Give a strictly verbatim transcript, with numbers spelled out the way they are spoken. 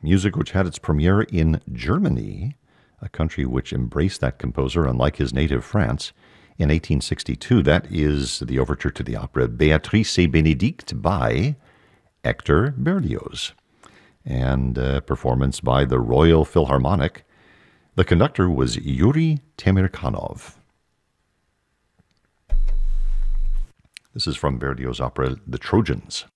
music which had its premiere in Germany, a country which embraced that composer, unlike his native France, in eighteen sixty-two. That is the overture to the opera Béatrice et Bénédict by Hector Berlioz, and a performance by the Royal Philharmonic. The conductor was Yuri Temirkanov. This is from Berlioz' opera The Trojans.